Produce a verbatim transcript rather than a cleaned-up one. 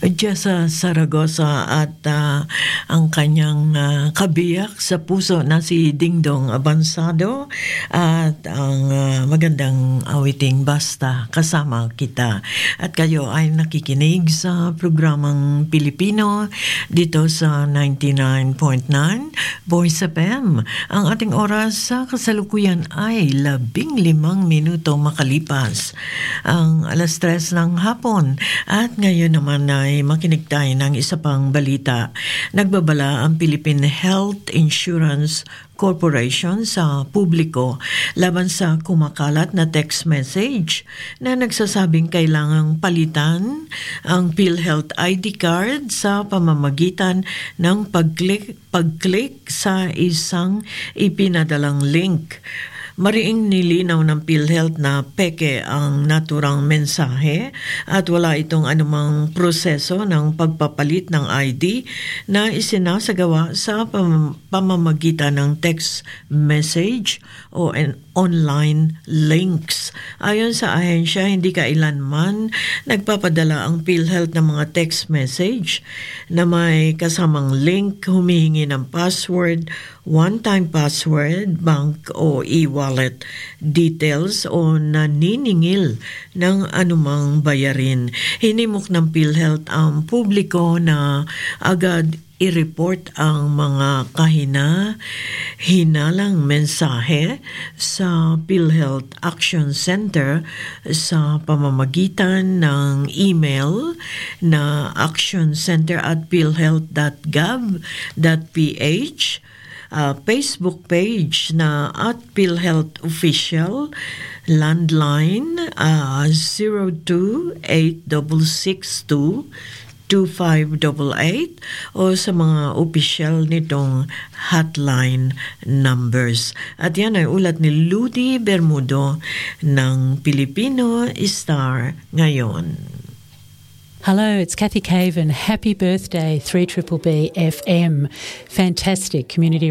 Jessa Saragosa at uh, ang kanyang uh, kabiyak sa puso na si Dingdong Abansado at ang uh, magandang awiting Basta Kasama Kita. At kayo ay nakikinig sa programang Pilipino dito sa ninety-nine point nine Voice F M. Ang ating oras sa kasalukuyan ay labing limang minuto makalipas ang alas tres ng hapon. At ngayon naman ay makinig tayo ng isa pang balita. Nagbabala ang Philippine Health Insurance Corporation sa publiko laban sa kumakalat na text message na nagsasabing kailangang palitan ang PhilHealth I D card sa pamamagitan ng pag-click, pag-click sa isang ipinadalang link. Mariing nilinaw ng PhilHealth na peke ang naturang mensahe at wala itong anumang proseso ng pagpapalit ng I D na isinasagawa sa pam- pamamagitan ng text message o an online links. Ayon sa ahensya, hindi kailanman nagpapadala ang PhilHealth ng mga text message na may kasamang link, humihingi ng password, one-time password, bank o e-wallet details o naniningil ng anumang bayarin. Hinimok ng PhilHealth ang publiko na agad i-report ang mga kahina, hinalang mensahe sa PhilHealth Action Center sa pamamagitan ng email na actioncenter at philhealth dot gov dot p h, uh, Facebook page na at PhilHealth Official, landline uh, zero two eight six six two two five eight eight o sa mga opisyal nitong hotline numbers. At yan ay ulat ni Ludi Bermudo ng Pilipino Star ngayon. Hello, it's Kathy Caven. Happy birthday, three B B B F M. Fantastic community